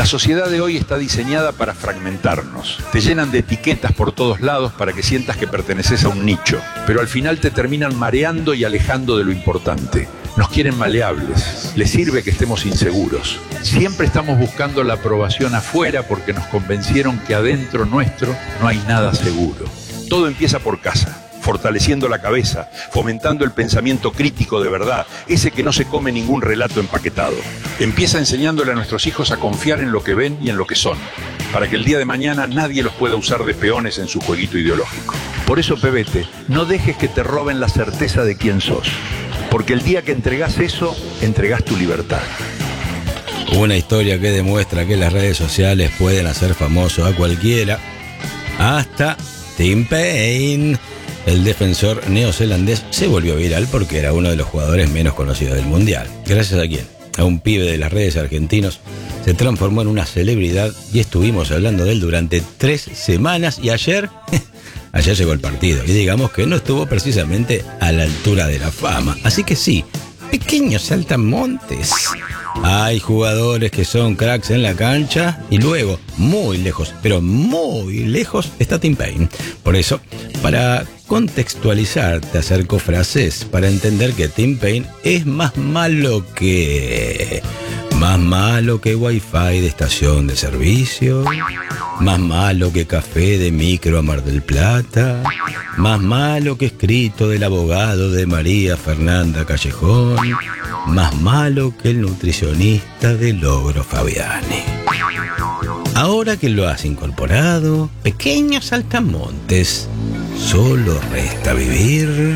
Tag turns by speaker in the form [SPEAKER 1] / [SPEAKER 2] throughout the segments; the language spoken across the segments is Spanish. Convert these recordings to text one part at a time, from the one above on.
[SPEAKER 1] La sociedad de hoy está diseñada para fragmentarnos. Te llenan de etiquetas por todos lados para que sientas que perteneces a un nicho, pero al final te terminan mareando y alejando de lo importante. Nos quieren maleables, les sirve que estemos inseguros. Siempre estamos buscando la aprobación afuera porque nos convencieron que adentro nuestro no hay nada seguro. Todo empieza por casa, fortaleciendo la cabeza, fomentando el pensamiento crítico de verdad, ese que no se come ningún relato empaquetado. Empieza enseñándole a nuestros hijos a confiar en lo que ven y en lo que son, para que el día de mañana nadie los pueda usar de peones en su jueguito ideológico. Por eso, pebete, no dejes que te roben la certeza de quién sos, porque el día que entregás eso, entregás tu libertad.
[SPEAKER 2] Una historia que demuestra que las redes sociales pueden hacer famoso a cualquiera, hasta Tim Paine. El defensor neozelandés se volvió viral porque era uno de los jugadores menos conocidos del mundial. ¿Gracias a quién? A un pibe de las redes argentinos. Se transformó en una celebridad y estuvimos hablando de él durante 3 semanas y ayer llegó el partido. Y digamos que no estuvo precisamente a la altura de la fama. Así que sí, pequeños saltamontes. Hay jugadores que son cracks en la cancha y luego, muy lejos, pero muy lejos, está Tim Paine. Por eso, para contextualizar, te acerco frases para entender que Tim Paine es más malo que Wi-Fi de estación de servicio, más malo que café de micro a Mar del Plata, más malo que escrito del abogado de María Fernanda Callejón, más malo que el nutricionista de Logro Fabiani. Ahora que lo has incorporado, pequeños saltamontes, solo resta vivir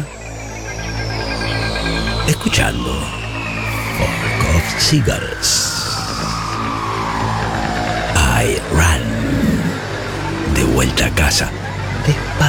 [SPEAKER 2] escuchando Folk of Seagulls. I Run. De vuelta a casa.